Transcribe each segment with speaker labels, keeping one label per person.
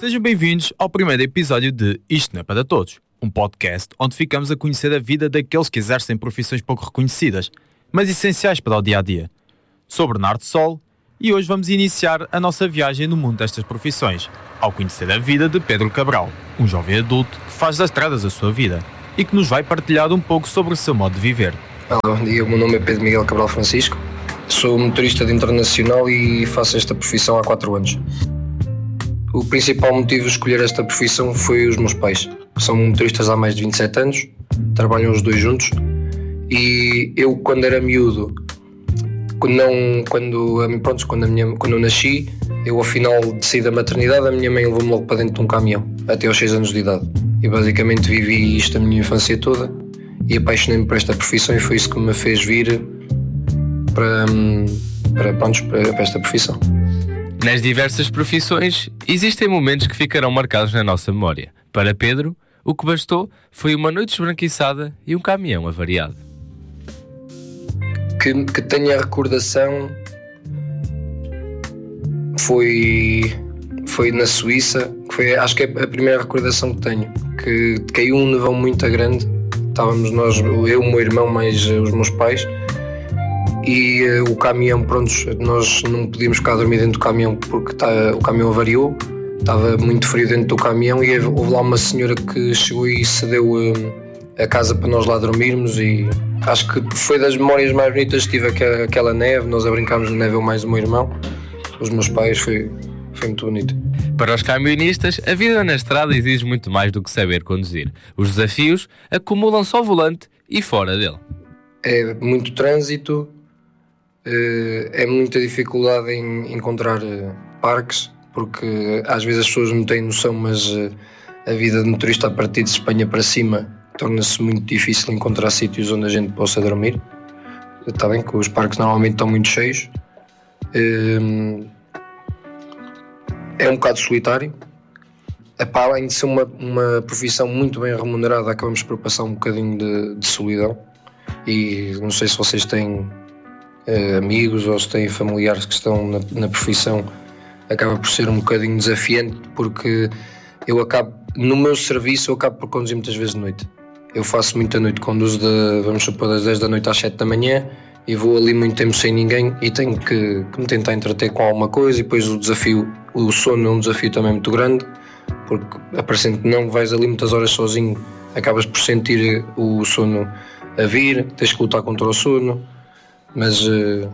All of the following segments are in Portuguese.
Speaker 1: Sejam bem-vindos ao primeiro episódio de Isto Não É Para Todos, um podcast onde ficamos a conhecer a vida daqueles que exercem profissões pouco reconhecidas, mas essenciais para o dia-a-dia. Sou Bernardo Sol e hoje vamos iniciar a nossa viagem no mundo destas profissões, ao conhecer a vida de Pedro Cabral, um jovem adulto que faz das estradas a sua vida e que nos vai partilhar um pouco sobre o seu modo de viver.
Speaker 2: Olá, bom dia, o meu nome é Pedro Miguel Cabral Francisco, sou motorista de internacional e faço esta profissão há 4 anos. O principal motivo de escolher esta profissão foi os meus pais, que são motoristas há mais de 27 anos, trabalham os dois juntos, e eu quando era miúdo, quando eu nasci, eu ao final de sair da maternidade, a minha mãe levou-me logo para dentro de um caminhão, até aos 6 anos de idade, e basicamente vivi isto a minha infância toda, e apaixonei-me por esta profissão e foi isso que me fez vir para esta profissão.
Speaker 3: Nas diversas profissões, existem momentos que ficarão marcados na nossa memória. Para Pedro, o que bastou foi uma noite esbranquiçada e um caminhão avariado.
Speaker 2: Que tenha recordação foi na Suíça, acho que é a primeira recordação que tenho, que caiu um nevão muito grande, estávamos nós, eu, o meu irmão, mais os meus pais, e o caminhão, nós não podíamos ficar a dormir dentro do caminhão porque o caminhão avariou, estava muito frio dentro do caminhão e houve lá uma senhora que chegou e cedeu a casa para nós lá dormirmos, e acho que foi das memórias mais bonitas que tive aquela neve, nós a brincarmos na neve, eu mais o meu irmão, os meus pais, foi muito bonito.
Speaker 3: Para os camionistas, a vida na estrada exige muito mais do que saber conduzir. Os desafios acumulam-se ao volante e fora dele.
Speaker 2: É muito trânsito, é muita dificuldade em encontrar parques, porque às vezes as pessoas não têm noção, mas a vida de motorista a partir de Espanha para cima torna-se muito difícil encontrar sítios onde a gente possa dormir. Está bem que os parques normalmente estão muito cheios, é um bocado solitário. Para além de ser uma profissão muito bem remunerada, acabamos por passar um bocadinho de solidão, e não sei se vocês têm amigos ou se têm familiares que estão na profissão, acaba por ser um bocadinho desafiante, porque no meu serviço eu acabo por conduzir muitas vezes de noite. Eu faço muita noite, conduzo vamos supor, das 10 da noite às 7 da manhã, e vou ali muito tempo sem ninguém e tenho que me tentar entreter com alguma coisa, e depois o sono é um desafio também muito grande, porque aparecendo que não vais ali muitas horas sozinho, acabas por sentir o sono a vir, tens que lutar contra o sono, mas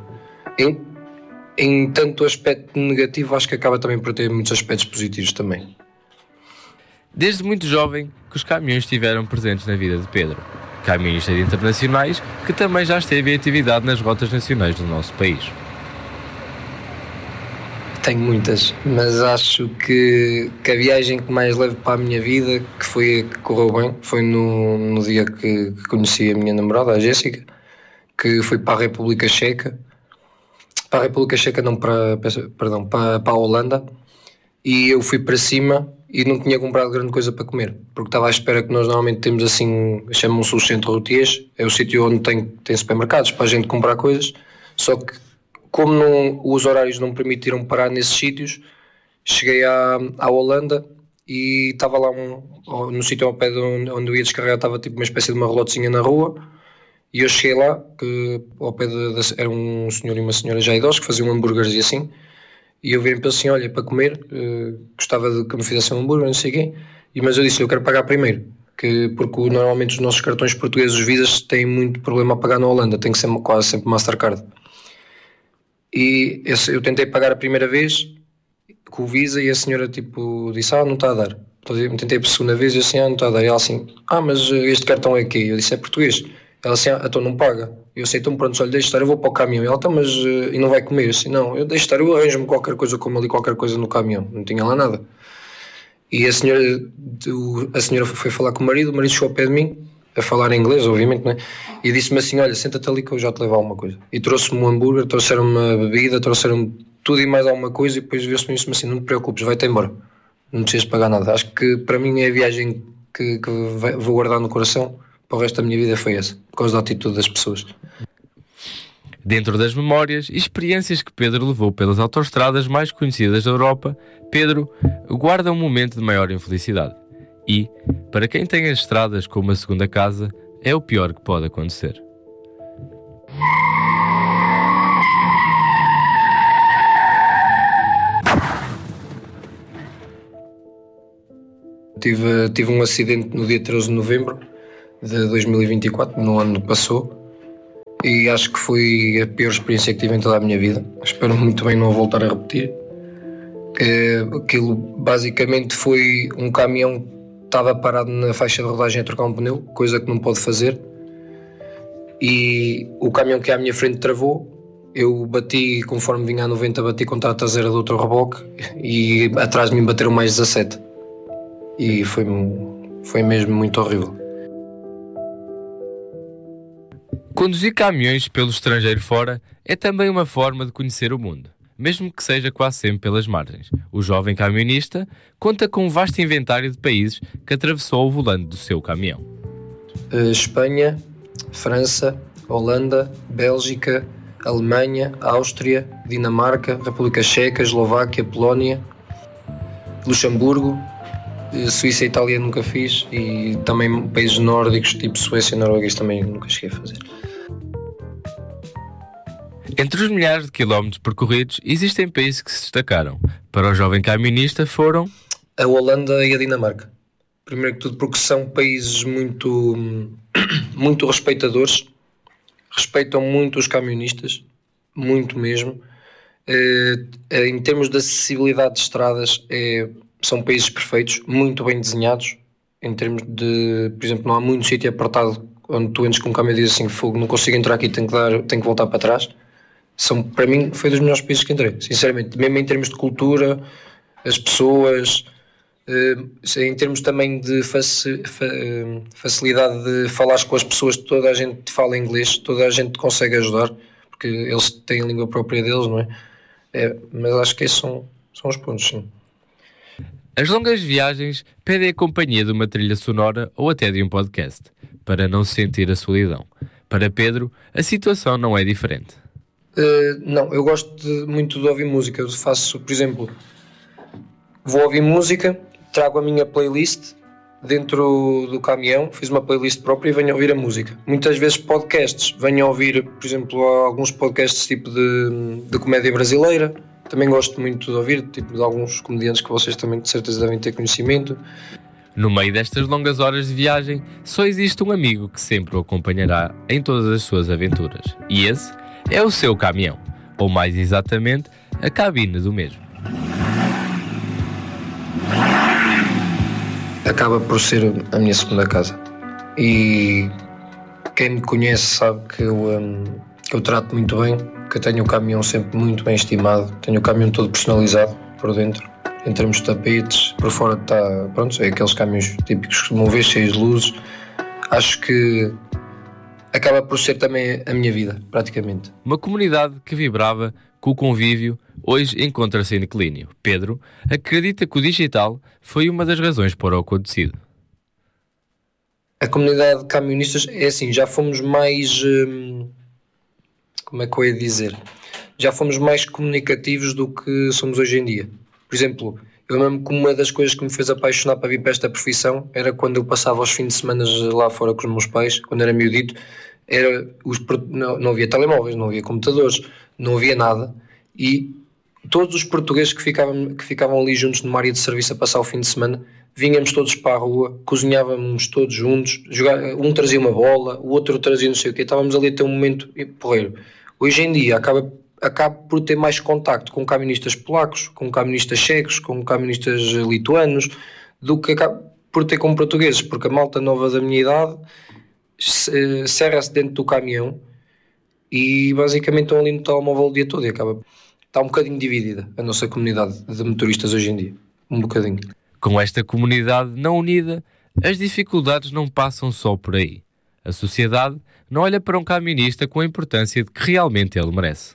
Speaker 2: em tanto aspecto negativo, acho que acaba também por ter muitos aspectos positivos também.
Speaker 3: Desde muito jovem que os caminhões estiveram presentes na vida de Pedro. Camionistas internacionais que também já esteve em atividade nas rotas nacionais do nosso país.
Speaker 2: Tenho muitas, mas acho que a viagem que mais levo para a minha vida, que foi a que correu bem, foi no dia que conheci a minha namorada, a Jéssica, que foi para a República Checa. Para a República Checa não, para a Holanda, e eu fui para cima e não tinha comprado grande coisa para comer, porque estava à espera, que nós normalmente temos assim, chamam-se os centros routiers, é o sítio onde tem supermercados para a gente comprar coisas, só que como os horários não me permitiram parar nesses sítios, cheguei à Holanda e estava lá no sítio ao pé de onde eu ia descarregar, estava tipo uma espécie de uma relotezinha na rua, e eu cheguei lá, que ao pé era um senhor e uma senhora já idosos que faziam hambúrgueres e assim, e eu virei para ele assim, olha, para comer, gostava de que me fizessem um hambúrguer, não sei o quê, mas eu disse, eu quero pagar primeiro, porque normalmente os nossos cartões portugueses, os Visas, têm muito problema a pagar na Holanda, tem que ser quase sempre Mastercard. E eu tentei pagar a primeira vez com o Visa e a senhora tipo disse, não está a dar. Eu tentei por segunda vez e eu assim, não está a dar. E ela assim, mas este cartão é aqui? Eu disse, é português. Ela assim, então não paga. Eu sei, então pronto, olha, deixa estar, eu vou para o caminhão. E ela, mas e não vai comer? Eu assim, não, eu deixo estar, eu arranjo-me qualquer coisa, como ali qualquer coisa no caminhão. Não tinha lá nada. E a senhora foi falar com o marido chegou ao pé de mim, a falar em inglês, obviamente, né? E disse-me assim, olha, senta-te ali que eu já te levo alguma coisa. E trouxe-me um hambúrguer, trouxeram-me uma bebida, trouxeram-me tudo e mais alguma coisa, e depois viu-se-me e disse-me assim, não te preocupes, vai-te embora. Não precisas pagar nada. Acho que para mim é a viagem que vou guardar no coração para o resto da minha vida, foi essa, por causa da atitude das pessoas.
Speaker 3: Dentro das memórias e experiências que Pedro levou pelas autoestradas mais conhecidas da Europa, Pedro guarda um momento de maior infelicidade. E, para quem tem as estradas como uma segunda casa, é o pior que pode acontecer.
Speaker 2: Tive um acidente no dia 13 de novembro de 2024, no ano que passou, e acho que foi a pior experiência que tive em toda a minha vida. Espero muito bem não voltar a repetir. Aquilo basicamente foi um caminhão que estava parado na faixa de rodagem a trocar um pneu, coisa que não pode fazer, e o caminhão que é à minha frente travou. Eu bati, conforme vinha a 90, bati contra a traseira do outro reboque e atrás de mim bateram mais 17. E foi mesmo muito horrível.
Speaker 3: Conduzir caminhões pelo estrangeiro fora é também uma forma de conhecer o mundo, mesmo que seja quase sempre pelas margens. O jovem camionista conta com um vasto inventário de países que atravessou o volante do seu caminhão.
Speaker 2: Espanha, França, Holanda, Bélgica, Alemanha, Áustria, Dinamarca, República Checa, Eslováquia, Polónia, Luxemburgo, Suíça e Itália nunca fiz, e também países nórdicos, tipo Suécia e Noruega, também nunca cheguei a fazer.
Speaker 3: Entre os milhares de quilómetros percorridos, existem países que se destacaram. Para o jovem camionista foram
Speaker 2: a Holanda e a Dinamarca. Primeiro que tudo porque são países muito respeitadores, respeitam muito os camionistas, muito mesmo. Em termos de acessibilidade de estradas, são países perfeitos, muito bem desenhados. Em termos de, por exemplo, não há muito sítio apertado onde tu entres com um caminhão e dizes assim: fogo, não consigo entrar aqui, tenho que voltar para trás. Para mim, foi dos melhores países que entrei, sinceramente, mesmo em termos de cultura, as pessoas, em termos também de facilidade de falar com as pessoas. Toda a gente fala inglês, toda a gente consegue ajudar, porque eles têm a língua própria deles, não é? Mas acho que esses são os pontos, sim.
Speaker 3: As longas viagens pedem a companhia de uma trilha sonora ou até de um podcast, para não se sentir a solidão. Para Pedro, a situação não é diferente.
Speaker 2: Não, eu gosto muito de ouvir música. Eu faço, por exemplo, vou ouvir música, trago a minha playlist dentro do caminhão, fiz uma playlist própria e venho ouvir a música. Muitas vezes podcasts, venho ouvir, por exemplo, alguns podcasts tipo de comédia brasileira. Também gosto muito de ouvir, tipo de alguns comediantes que vocês também de certeza devem ter conhecimento.
Speaker 3: No meio destas longas horas de viagem, só existe um amigo que sempre o acompanhará em todas as suas aventuras. E esse é o seu caminhão, ou mais exatamente, a cabine do mesmo.
Speaker 2: Acaba por ser a minha segunda casa. E quem me conhece sabe que eu trato muito bem, que eu tenho o caminhão sempre muito bem estimado, tenho o caminhão todo personalizado por dentro, em termos de tapetes, por fora está, pronto, é aqueles caminhões típicos que vão ver, cheios de luzes. Acho que acaba por ser também a minha vida, praticamente.
Speaker 3: Uma comunidade que vibrava com o convívio, hoje encontra-se em declínio. Pedro acredita que o digital foi uma das razões para o acontecido.
Speaker 2: A comunidade de camionistas é assim, já fomos mais... como é que eu ia dizer? Já fomos mais comunicativos do que somos hoje em dia. Por exemplo, eu mesmo que uma das coisas que me fez apaixonar para vir para esta profissão era quando eu passava os fins de semana lá fora com os meus pais, quando era miudito, não havia telemóveis, não havia computadores, não havia nada, e todos os portugueses que ficavam ali juntos numa área de serviço a passar o fim de semana, vinhamos todos para a rua, cozinhávamos todos juntos, um trazia uma bola, o outro trazia não sei o quê, estávamos ali a ter um momento porreiro. Hoje em dia acaba por ter mais contacto com camionistas polacos, com camionistas checos, com camionistas lituanos, do que por ter com portugueses, porque a malta nova da minha idade cerra-se dentro do caminhão e basicamente estão ali no telemóvel o dia todo e está um bocadinho dividida a nossa comunidade de motoristas hoje em dia, um bocadinho.
Speaker 3: Com esta comunidade não unida, as dificuldades não passam só por aí. A sociedade não olha para um camionista com a importância de que realmente ele merece.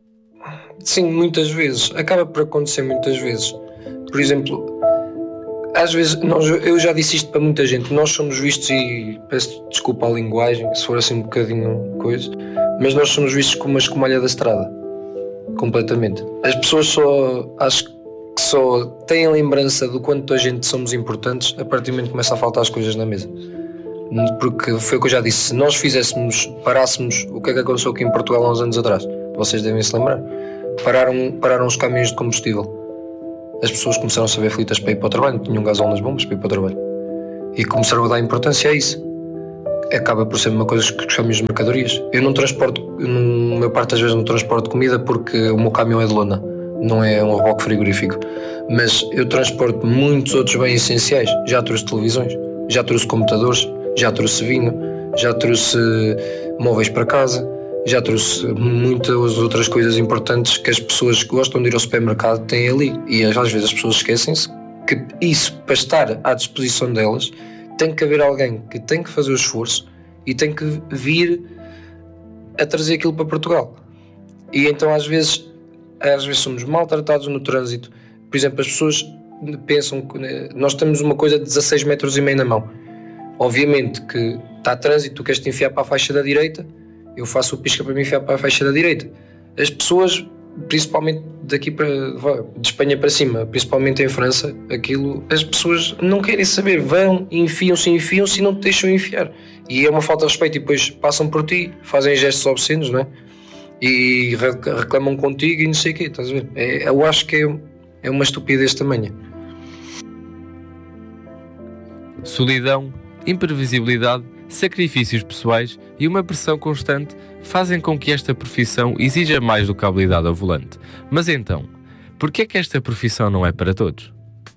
Speaker 2: Sim, muitas vezes. Acaba por acontecer muitas vezes. Por exemplo, às vezes, eu já disse isto para muita gente, nós somos vistos, e peço desculpa a linguagem, se for assim um bocadinho coisa, mas nós somos vistos como uma escumalha da estrada, completamente. As pessoas acho que só têm a lembrança do quanto a gente somos importantes a partir do momento que começa a faltar as coisas na mesa. Porque foi o que eu já disse, se nós parássemos o que é que aconteceu aqui em Portugal há uns anos atrás, vocês devem se lembrar, pararam os caminhões de combustível. As pessoas começaram a saber aflitas para ir para o trabalho, não tinham gasóleo nas bombas para ir para o trabalho. E começaram a dar importância a isso. Acaba por ser uma coisa que chamamos de mercadorias. Eu não transporto, na maior parte das vezes não transporto comida porque o meu caminhão é de lona, não é um reboque frigorífico. Mas eu transporto muitos outros bens essenciais. Já trouxe televisões, já trouxe computadores, já trouxe vinho, já trouxe móveis para casa, já trouxe muitas outras coisas importantes que as pessoas que gostam de ir ao supermercado têm ali. E às vezes as pessoas esquecem-se que isso, para estar à disposição delas, tem que haver alguém que tem que fazer o esforço e tem que vir a trazer aquilo para Portugal. E então às vezes somos maltratados no trânsito. Por exemplo, as pessoas pensam que nós temos uma coisa de 16,5 metros na mão. Obviamente que está trânsito, tu queres te enfiar para a faixa da direita, eu faço o pisca para me enfiar para a faixa da direita. As pessoas, principalmente daqui de Espanha para cima, principalmente em França, as pessoas não querem saber, vão, enfiam-se e não te deixam enfiar. E é uma falta de respeito, e depois passam por ti, fazem gestos obscenos, não é? E reclamam contigo e não sei o quê, estás a ver? Eu acho que é uma estupidez tamanha.
Speaker 3: Solidão, imprevisibilidade, sacrifícios pessoais e uma pressão constante fazem com que esta profissão exija mais do que a habilidade ao volante. Mas então, porquê é que esta profissão não é para todos?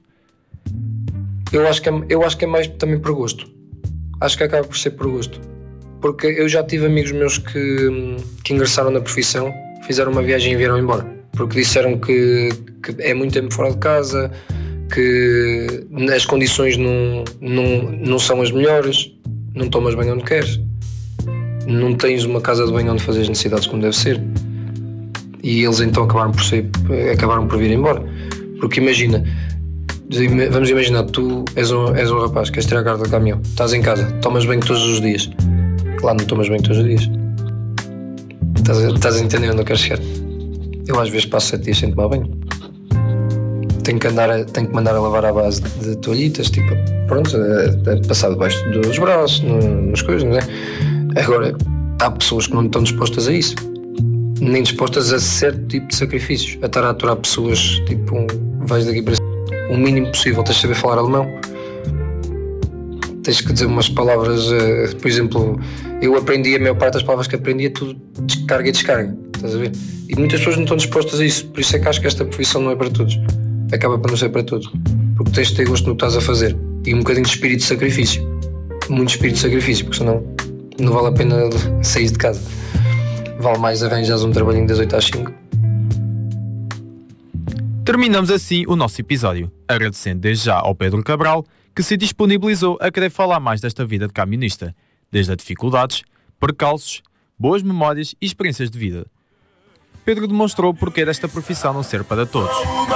Speaker 2: Eu acho que é mais também por gosto. Acho que acaba por ser por gosto. Porque eu já tive amigos meus que ingressaram na profissão, fizeram uma viagem e vieram embora. Porque disseram que é muito tempo fora de casa, que as condições não são as melhores, não tomas banho onde queres, não tens uma casa de banho onde fazer as necessidades como deve ser. E eles então acabaram por vir embora. Porque imagina, vamos imaginar, tu és um rapaz, queres tirar a carta do caminhão, estás em casa, tomas banho todos os dias. Claro, não tomas banho todos os dias. Estás a entender onde eu quero chegar? Eu às vezes passo 7 dias sem tomar banho. Tenho que mandar a lavar à base de toalhitas, tipo, pronto, passar debaixo dos braços, nas coisas, não é? Agora, há pessoas que não estão dispostas a isso, nem dispostas a certo tipo de sacrifícios, a estar a aturar pessoas, tipo, vais daqui para o mínimo possível, tens de saber falar alemão, tens que dizer umas palavras, por exemplo, eu aprendi, a maior parte das palavras que aprendi é tudo descarga e descarga, estás a ver? E muitas pessoas não estão dispostas a isso, por isso é que acho que esta profissão não é para todos. Acaba por não ser para todos, porque tens de ter gosto no que estás a fazer e um bocadinho de espírito de sacrifício, muito espírito de sacrifício, porque senão não vale a pena sair de casa, vale mais arranjares um trabalhinho das 8 às 5.
Speaker 1: Terminamos assim o nosso episódio, agradecendo desde já ao Pedro Cabral, que se disponibilizou a querer falar mais desta vida de camionista, desde as dificuldades, percalços, boas memórias e experiências de vida. Pedro demonstrou o porquê desta profissão não ser para todos.